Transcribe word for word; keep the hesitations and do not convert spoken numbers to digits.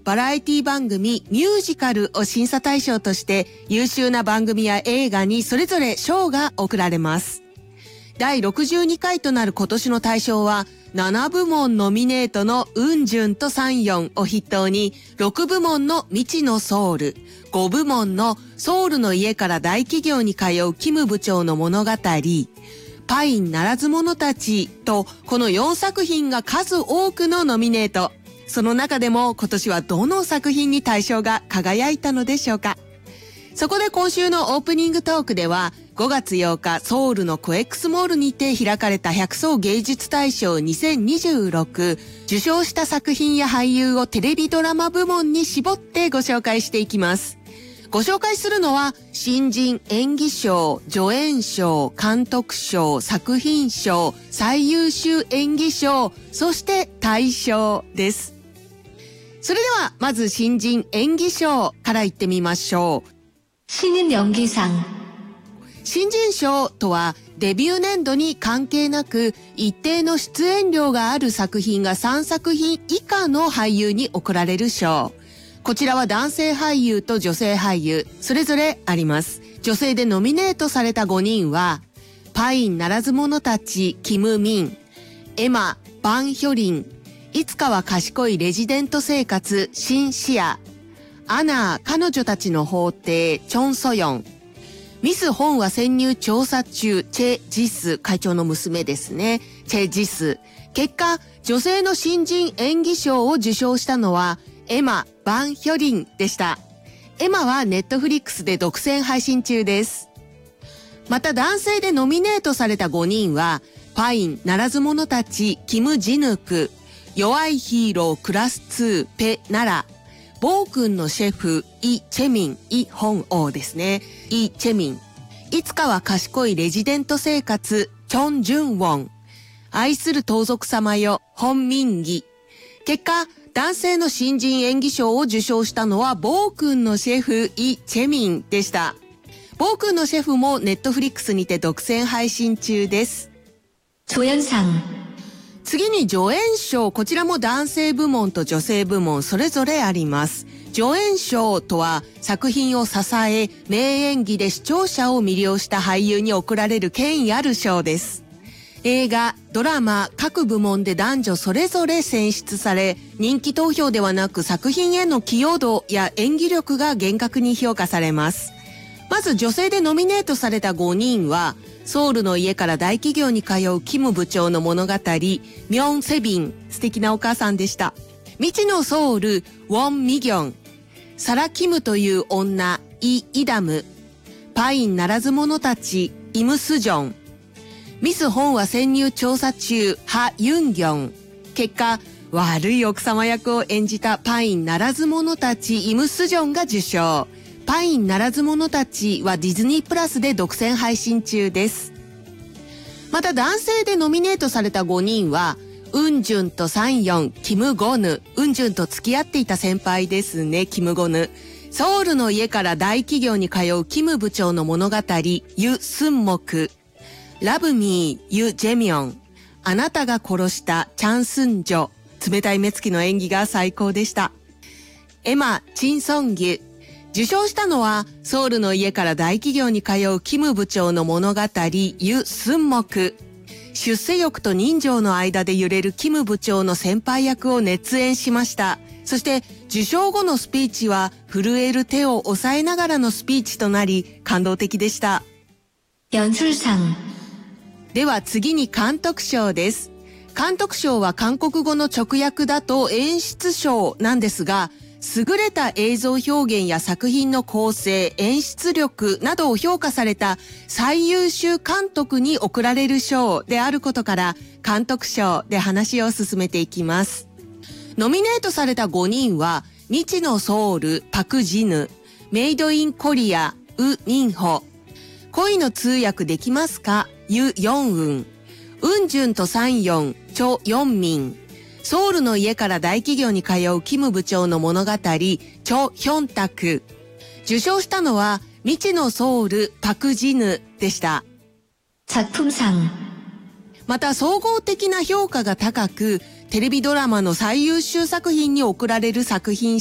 バラエティ番組ミュージカルを審査対象として優秀な番組や映画にそれぞれ賞が贈られます。だいろくじゅうにかいとなる今年の大賞はななぶもんノミネートのウンジュンとサンヨンを筆頭にろくぶもんの未知のソウル、ごぶもんのソウルの家から大企業に通うキム部長の物語、パインならず者たちとこのよんさく品が数多くのノミネート。その中でも今年はどの作品に大賞が輝いたのでしょうか。そこで今週のオープニングトークではごがつようかソウルのコエックスモールにて開かれた百装芸術大賞にせんにじゅうろく受賞した作品や俳優をテレビドラマ部門に絞ってご紹介していきます。ご紹介するのは新人演技賞、助演賞、監督賞、作品賞、最優秀演技賞、そして大賞です。それではまず新人演技賞から言ってみましょう。 신인연기상。 新人賞とはデビュー年度に関係なく一定の出演料がある作品がさんさく品以下の俳優に贈られる賞。こちらは男性俳優と女性俳優それぞれあります。女性でノミネートされたごにんはパインならず者たちキム・ミン、エマ・バン・ヒョリン、いつかは賢いレジデント生活シン・シア、アナー彼女たちの法廷チョン・ソヨン、ミス本は潜入調査中チェ・ジス会長の娘ですね。チェ・ジス。結果女性の新人演技賞を受賞したのはエマ・バン・ヒョリンでした。エマはネットフリックスで独占配信中です。また男性でノミネートされたごにんはパインならず者たちキム・ジヌク、弱いヒーロークラスツーペ・ナラ、暴君のシェフイ・チェミン、イ・ホンオーですね。イ・チェミン。いつかは賢いレジデント生活チョン・ジュンウォン、愛する盗賊様よホン・ミンギ。結果男性の新人演技賞を受賞したのは暴君のシェフイ・チェミンでした。暴君のシェフもネットフリックスにて独占配信中です。 조연상。 次に助演賞、こちらも男性部門と女性部門それぞれあります。助演賞とは作品を支え名演技で視聴者を魅了した俳優に贈られる権威ある賞です。映画、ドラマ、各部門で男女それぞれ選出され、人気投票ではなく作品への寄与度や演技力が厳格に評価されます。まず女性でノミネートされたごにんは、ソウルの家から大企業に通うキム部長の物語、ミョン・セビン、素敵なお母さんでした。未知のソウル、ウォン・ミギョン、サラ・キムという女、イ・イダム、パインならず者たち、イム・スジョン、ミス本は潜入調査中、ハ・ユンギョン。結果、悪い奥様役を演じたパインならず者たち、イム・スジョンが受賞。パインならず者たちはディズニープラスで独占配信中です。また男性でノミネートされたごにんは、ウンジュンとサンヨン、キム・ゴヌ。ウンジュンと付き合っていた先輩ですね、キム・ゴヌ。ソウルの家から大企業に通うキム部長の物語、ユ・スンモク。ラブミー、ユ・ジェミョン。あなたが殺したチャン・スンジョ。冷たい目つきの演技が最高でした。エマ・チン・ソンギュ。受賞したのは、ソウルの家から大企業に通うキム部長の物語、ユ・スンモク。出世欲と人情の間で揺れるキム部長の先輩役を熱演しました。そして、受賞後のスピーチは、震える手を押さえながらのスピーチとなり、感動的でした。 연출상。 では次に監督賞です。監督賞は韓国語の直訳だと演出賞なんですが、優れた映像表現や作品の構成、演出力などを評価された最優秀監督に贈られる賞であることから監督賞で話を進めていきます。ノミネートされたごにんは未知のソウル、パクジヌ、メイドインコリア、ウ・ミンホ、恋の通訳できますか、ユ・ヨンウン、ウンジュンとサンヨン、チョ・ヨンミン、ソウルの家から大企業に通うキム部長の物語、チョ・ヒョンタク。受賞したのは未知のソウル、パクジヌでした。 작품상。 また総合的な評価が高く、テレビドラマの最優秀作品に贈られる作品